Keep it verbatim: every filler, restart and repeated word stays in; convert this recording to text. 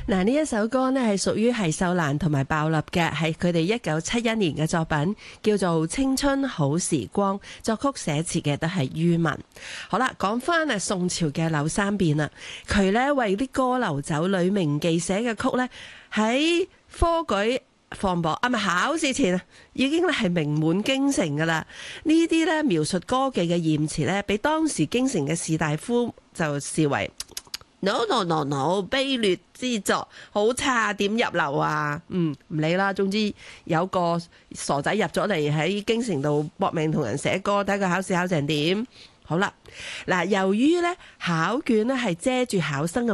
嗱，呢一首歌呢係屬於係秀蘭同埋鮑立嘅，係佢哋一九七一年嘅作品，叫做《青春好時光》，作曲寫詞嘅都係于文。好啦，講翻啊宋朝嘅柳三變啦，佢呢為啲歌流走呂明記寫嘅曲呢，喺科舉放榜啊，咪考試前啊，已經咧係名滿京城噶啦。呢啲咧描述歌妓嘅言辭咧，俾當時京城嘅士大夫就視為 no no no no 卑劣之作，好差，點入流啊？嗯，唔理啦，總之有個傻仔入咗嚟喺京城度搏命同人寫歌，睇佢考試考成點。好啦，嗱，由於咧考卷咧係遮住考生嘅